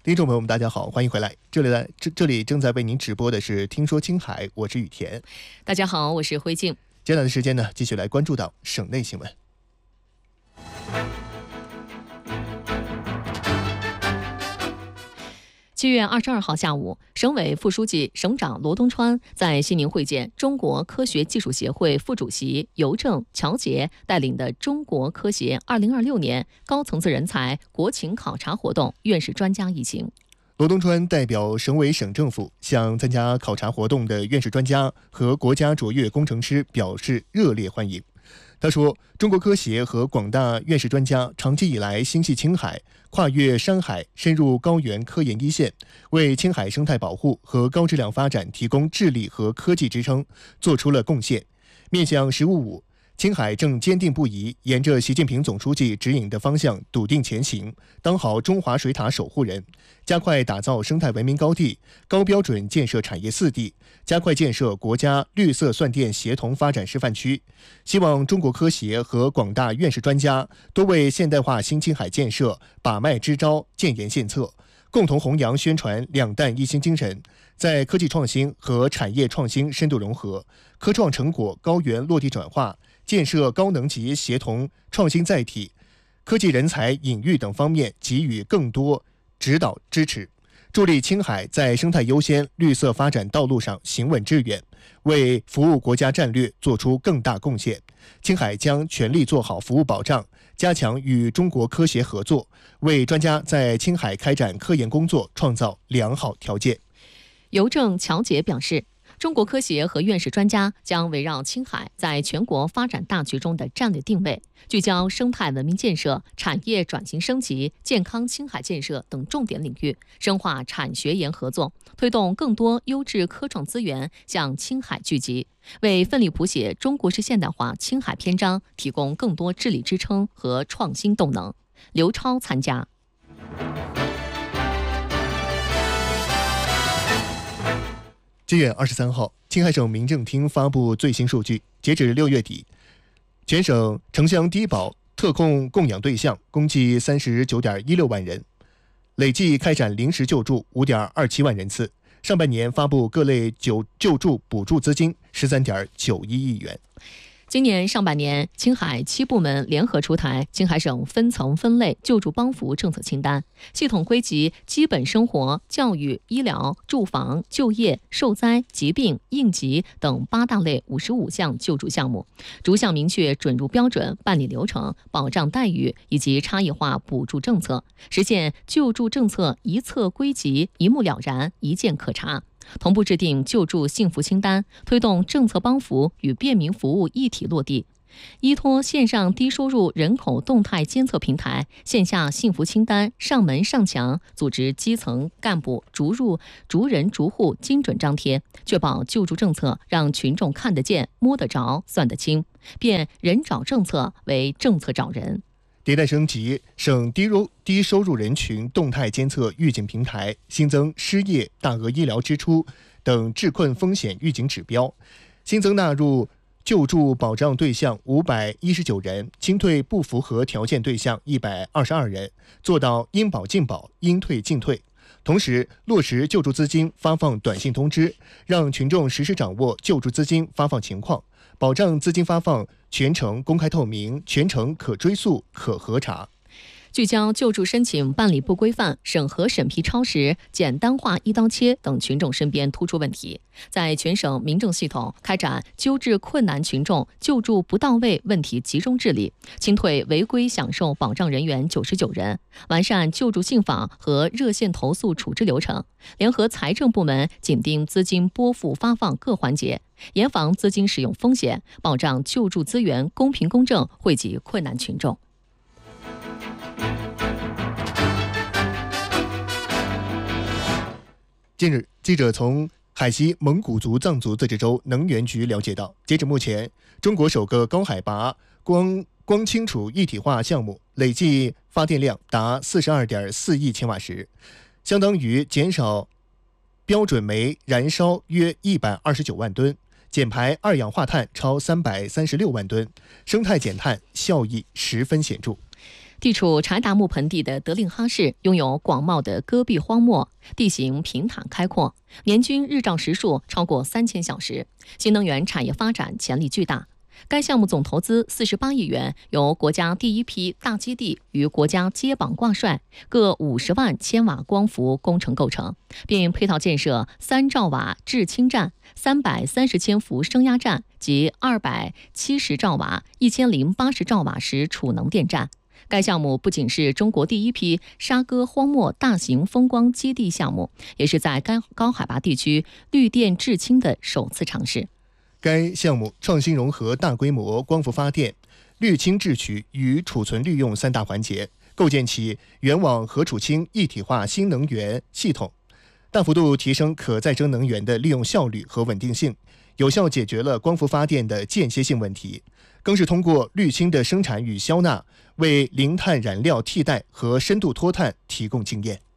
听众朋友们，大家好，欢迎回来。这里正在为您直播的是《听说青海》，我是雨田。 大家好，我是辉静。 接下来的时间呢，继续来关注到省内新闻。 7月22号下午，省委副书记、省长罗东川在西宁会见中国科学技术协会副主席尤正、乔杰带领的中国科协2026年高层次人才国情考察活动院士专家一行。 罗东川代表省委省政府向参加考察活动的院士专家和国家卓越工程师表示热烈欢迎。他说，中国科协和广大院士专家长期以来心系青海，跨越山海，深入高原科研一线，为青海生态保护和高质量发展提供智力和科技支撑，做出了贡献。面向“十五五”，青海正坚定不移，沿着习近平总书记指引的方向笃定前行，当好中华水塔守护人，加快打造生态文明高地，高标准建设产业四地，加快建设国家绿色算电协同发展示范区。希望中国科协和广大院士专家多为现代化新青海建设把脉支招、建言献策，共同弘扬宣传两弹一星精神，在科技创新和产业创新深度融合、科创成果高原落地转化、建设高能级协同创新载体、科技人才引育等方面给予更多指导支持，助力青海在生态优先、绿色发展道路上行稳致远，为服务国家战略做出更大贡献。青海将全力做好服务保障，加强与中国科协合作，为专家在青海开展科研工作创造良好条件。 尤正、乔杰表示，中国科协和院士专家将围绕青海在全国发展大局中的战略定位，聚焦生态文明建设、产业转型升级、健康青海建设等重点领域，深化产学研合作，推动更多优质科创资源向青海聚集，为奋力谱写中国式现代化青海篇章提供更多治理支撑和创新动能。刘超参加。 7月23号，青海省民政厅发布最新数据，截止6月底，全省城乡低保特供供养对象共计39.16万人，累计开展临时救助5.27万人次。上半年发布各类救助补助资金13.91亿元。 今年上半年，青海7部门联合出台青海省分层分类救助帮扶政策清单，系统归集基本生活、教育、医疗、住房、就业、受灾、疾病、应急等8大类55项救助项目，逐项明确准入标准、办理流程、保障待遇以及差异化补助政策，实现救助政策一册归集、一目了然、一键可查。同步制定救助幸福清单，推动政策帮扶与便民服务一体落地。依托线上低收入人口动态监测平台、线下幸福清单上门上墙，组织基层干部逐人逐户精准张贴，确保救助政策让群众看得见、摸得着、算得清，变人找政策为政策找人。 迭代升级省低收入人群动态监测预警平台，新增失业、大额医疗支出等治困风险预警指标，新增纳入救助保障对象519人，清退不符合条件对象122人，做到应保尽保、应退尽退。同时落实救助资金发放短信通知，让群众实时掌握救助资金发放情况，保障资金发放全程公开透明、全程可追溯、可核查。 聚焦救助申请办理不规范、审核审批超时、简单化一刀切等群众身边突出问题，在全省民政系统开展纠治困难群众救助不到位问题集中治理，清退违规享受保障人员99人，完善救助信访和热线投诉处置流程，联合财政部门紧盯资金拨付发放各环节，严防资金使用风险，保障救助资源公平公正惠及困难群众。 近日，记者从海西蒙古族藏族自治州能源局了解到，截止目前，中国首个高海拔光清楚一体化项目累计发电量达42.4亿千瓦时，相当于减少标准煤燃烧约129万吨，减排二氧化碳超336万吨，生态减碳效益十分显著。 地处柴达木盆地的德令哈市拥有广袤的戈壁荒漠，地形平坦开阔，年均日照时数超过3000小时，新能源产业发展潜力巨大。该项目总投资48亿元，由国家第一批大基地与国家接榜挂帅，各50万千瓦光伏工程构成，并配套建设3兆瓦制氢站、330千伏升压站及270兆瓦、1080兆瓦时储能电站。该项目不仅是中国第一批沙戈荒漠大型风光基地项目，也是在该高海拔地区绿电制氢的首次尝试。 该项目创新融合大规模光伏发电、绿氢制取与储存利用3大环节，构建起原网核储氢一体化新能源系统，大幅度提升可再生能源的利用效率和稳定性，有效解决了光伏发电的间歇性问题，更是通过绿氢的生产与消纳，为零碳燃料替代和深度脱碳提供经验。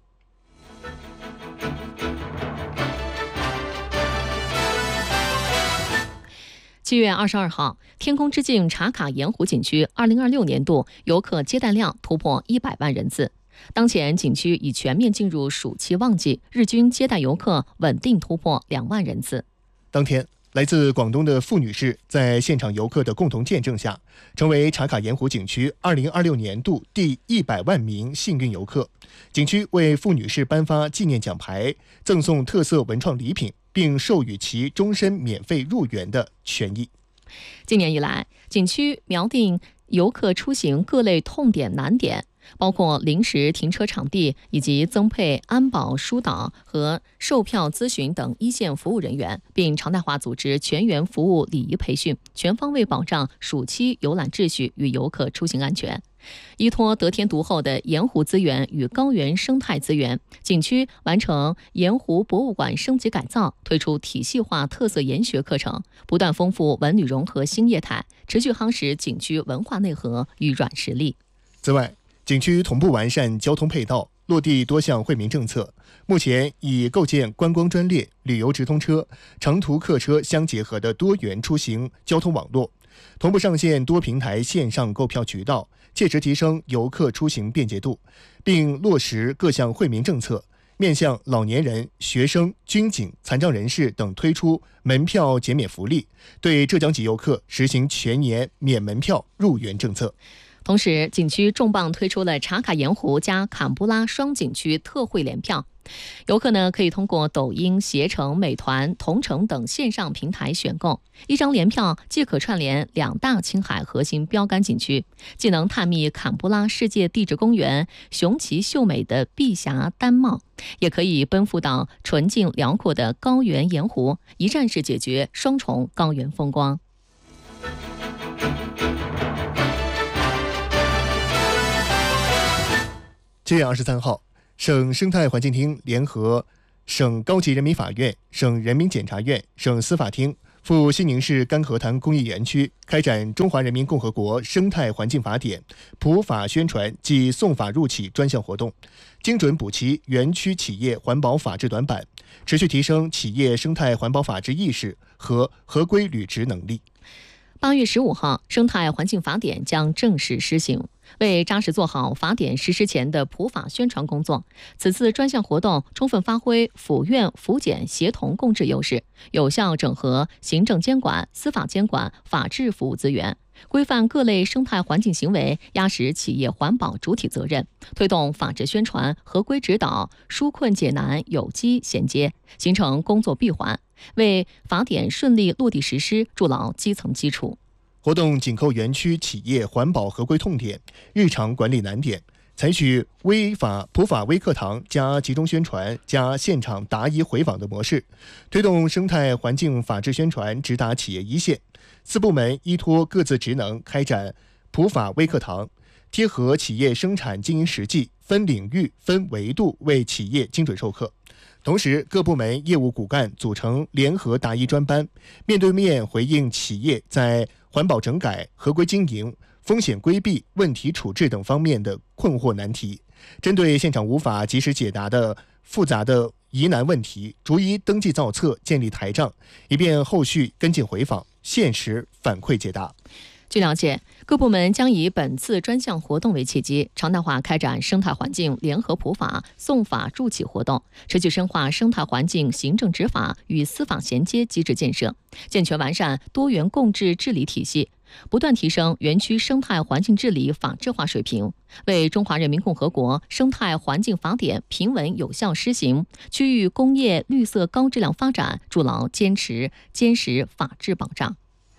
7月22号，天空之镜茶卡盐湖景区2026年度游客接待量突破100万人次。当前景区已全面进入暑期旺季，日均接待游客稳定突破2万人次。 当天，来自广东的傅女士在现场游客的共同见证下，成为茶卡盐湖景区2026年度第100万名幸运游客。景区为傅女士颁发纪念奖牌，赠送特色文创礼品，并授予其终身免费入园的权益。 今年以来，景区瞄定游客出行各类痛点难点，包括临时停车场地以及增配安保疏导和售票咨询等一线服务人员，并常态化组织全员服务礼仪培训，全方位保障暑期游览秩序与游客出行安全。依托得天独厚的盐湖资源与高原生态资源，景区完成盐湖博物馆升级改造，推出体系化特色研学课程，不断丰富文旅融合新业态，持续夯实景区文化内核与软实力。 此外，景区同步完善交通配套，落地多项惠民政策，目前已构建观光专列、旅游直通车、长途客车相结合的多元出行交通网络，同步上线多平台线上购票渠道，切实提升游客出行便捷度，并落实各项惠民政策，面向老年人、学生、军警、残障人士等推出门票减免福利，对浙江籍游客实行全年免门票入园政策。 同时，景区重磅推出了茶卡盐湖加坎布拉双景区特惠联票，游客可以通过抖音、携程、美团、同城等线上平台选购，一张联票既可串联2大青海核心标杆景区，既能探秘坎布拉世界地质公园雄奇秀美的碧霞丹帽，也可以奔赴到纯净辽阔的高原盐湖，一站式解决双重高原风光。 7月23号，省生态环境厅联合省高级人民法院、省人民检察院、省司法厅赴西宁市甘河滩工业园区开展《中华人民共和国生态环境法典》普法宣传暨送法入企专项活动，精准补齐园区企业环保法治短板，持续提升企业生态环保法治意识和合规履职能力。 8月15号，生态环境法典将正式施行。为扎实做好法典实施前的普法宣传工作，此次专项活动充分发挥府院府检协同共治优势，有效整合行政监管、司法监管、法治服务资源，规范各类生态环境行为，压实企业环保主体责任，推动法治宣传、合规指导、纾困解难有机衔接，形成工作闭环，为法典顺利落地实施筑牢基层基础。 活动紧扣园区企业环保合规痛点、日常管理难点，采取普法微课堂加集中宣传加现场答疑回访的模式，推动生态环境法治宣传直达企业一线。4部门依托各自职能开展普法微课堂，贴合企业生产经营实际，分领域分维度为企业精准授课。同时，各部门业务骨干组成联合答疑专班，面对面回应企业在环保整改、合规经营、风险规避、问题处置等方面的困惑难题，针对现场无法及时解答的复杂的疑难问题，逐一登记造册，建立台账，以便后续跟进回访，限时反馈解答。 据了解，各部门将以本次专项活动为契机，常态化开展生态环境联合普法、送法助企活动，持续深化生态环境行政执法与司法衔接机制建设，健全完善多元共治治理体系，不断提升园区生态环境治理法治化水平，为中华人民共和国生态环境法典平稳有效施行、区域工业绿色高质量发展筑牢坚实法治保障。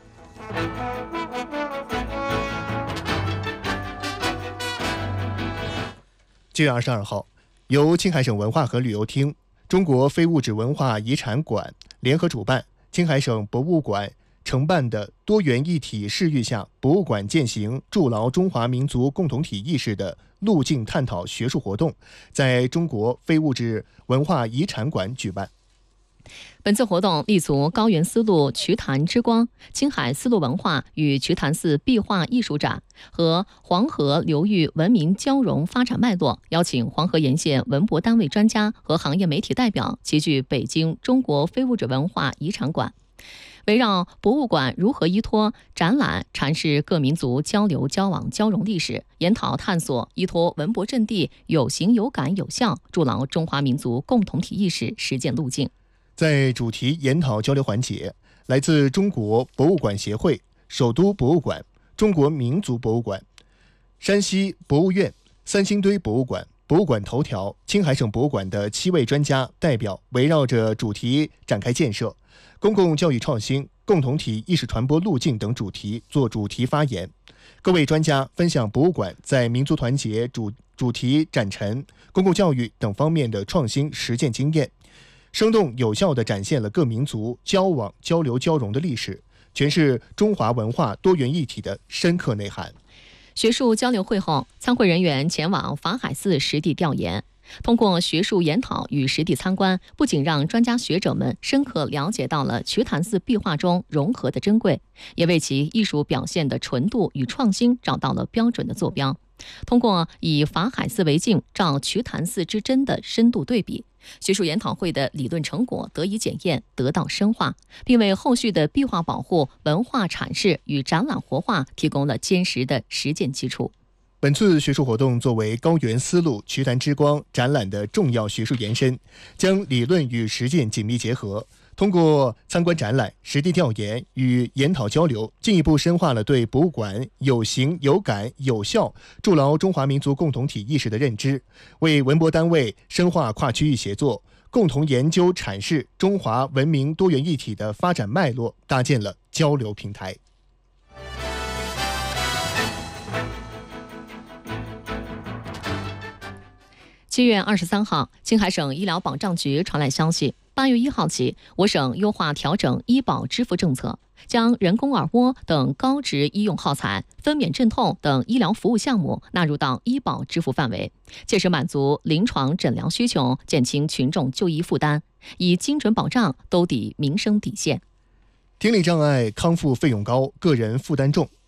7月22号，由青海省文化和旅游厅、中国非物质文化遗产馆联合主办，青海省博物馆承办的多元一体视域下博物馆践行筑牢中华民族共同体意识的路径探讨学术活动，在中国非物质文化遗产馆举办。 本次活动立足高原丝路瞿昙之光、青海丝路文化与瞿昙寺壁画艺术展和黄河流域文明交融发展脉络，邀请黄河沿线文博单位专家和行业媒体代表齐聚北京中国非物质文化遗产馆，围绕博物馆如何依托展览阐释各民族交流交往交融历史，研讨探索依托文博阵地有形有感有效筑牢中华民族共同体意识实践路径。 在主题研讨交流环节，来自中国博物馆协会、首都博物馆、中国民族博物馆、山西博物院、三星堆博物馆、博物馆头条、青海省博物馆的7位专家代表围绕着主题展开建设、公共教育创新、共同体意识传播路径等主题做主题发言。各位专家分享博物馆在民族团结、主题展陈、公共教育等方面的创新实践经验，生动有效地展现了各民族交往交流交融的历史，诠释中华文化多元一体的深刻内涵。 学术交流会后，参会人员前往法海寺实地调研，通过学术研讨与实地参观，不仅让专家学者们深刻了解到了瞿昙寺壁画中融合的珍贵，也为其艺术表现的纯度与创新找到了标准的坐标。通过以法海寺为镜照瞿昙寺之真的深度对比，学术研讨会的理论成果得以检验，得到深化，并为后续的壁画保护、文化阐释与展览活化提供了坚实的实践基础。 本次学术活动作为高原丝路瞿昙之光展览的重要学术延伸，将理论与实践紧密结合，通过参观展览、实地调研与研讨交流，进一步深化了对博物馆有形有感有效筑牢中华民族共同体意识的认知，为文博单位深化跨区域协作，共同研究阐释中华文明多元一体的发展脉络搭建了交流平台。 7月23号，青海省医疗保障局传来消息，8月1号起，我省优化调整医保支付政策，将人工耳蜗等高值医用耗材、分娩镇痛等医疗服务项目纳入到医保支付范围，切实满足临床诊疗需求，减轻群众就医负担，以精准保障兜底民生底线。 听力障碍康复费用高，个人负担重，